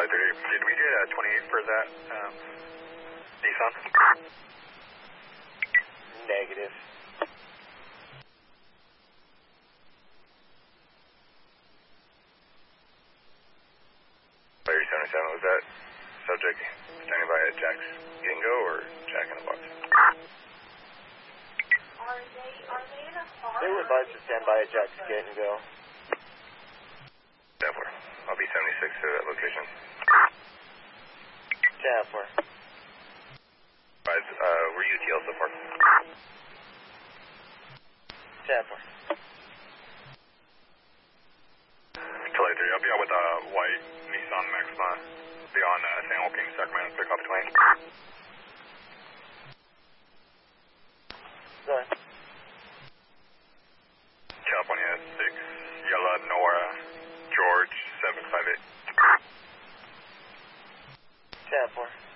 Did we get a 28 for that Nissan? Negative. 77, was that subject standing by at Jack's Gingo or Jack in the Box? They were advised to stand by at Jack's Gate and go. Definitely. I'll be 76 to that location. Definitely. We're UTL so far. Definitely. Kelly 3, I'll be out with a white Nissan Maxima. Be on San Joaquin, Sacramento, pick up 20. Go ahead. California 6, Yella Nora, George 758. Definitely.